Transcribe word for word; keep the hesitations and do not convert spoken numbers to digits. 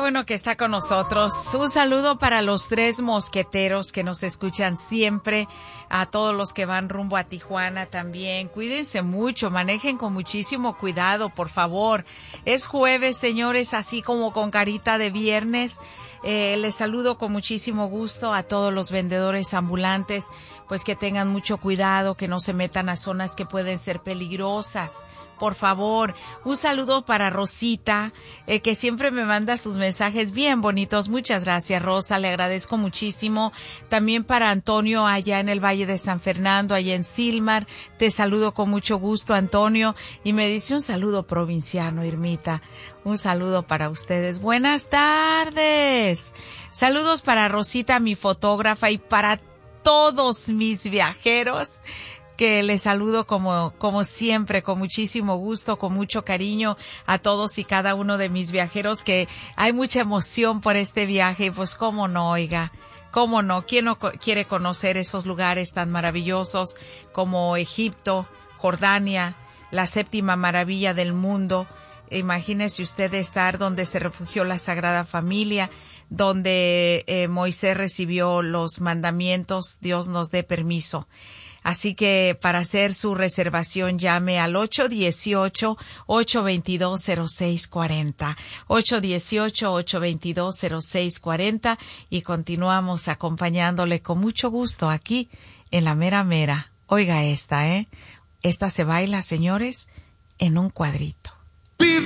bueno que está con nosotros. Un saludo para los tres mosqueteros que nos escuchan siempre, a todos los que van rumbo a Tijuana también. Cuídense mucho, manejen con muchísimo cuidado, por favor. Es jueves, señores, así como con carita de viernes. Eh, les saludo con muchísimo gusto a todos los vendedores ambulantes, pues que tengan mucho cuidado, que no se metan a zonas que pueden ser peligrosas. Por favor, un saludo para Rosita, eh, que siempre me manda sus mensajes bien bonitos. Muchas gracias, Rosa, le agradezco muchísimo. También para Antonio, allá en el Valle de San Fernando, allá en Silmar. Te saludo con mucho gusto, Antonio. Y me dice un saludo provinciano, Irmita. Un saludo para ustedes. Buenas tardes. Saludos para Rosita, mi fotógrafa, y para todos mis viajeros, que les saludo como, como siempre, con muchísimo gusto, con mucho cariño a todos y cada uno de mis viajeros, que hay mucha emoción por este viaje. Pues cómo no, oiga, cómo no, ¿quién no quiere conocer esos lugares tan maravillosos como Egipto, Jordania, la séptima maravilla del mundo? Imagínese usted estar donde se refugió la Sagrada Familia, donde eh, Moisés recibió los mandamientos. Dios nos dé permiso. Así que para hacer su reservación llame al ocho uno ocho, ocho dos dos, cero seis cuatro cero. ocho uno ocho, ocho dos dos, cero seis cuatro cero y continuamos acompañándole con mucho gusto aquí en La Mera Mera. Oiga esta, ¿eh? Esta se baila, señores, en un cuadrito.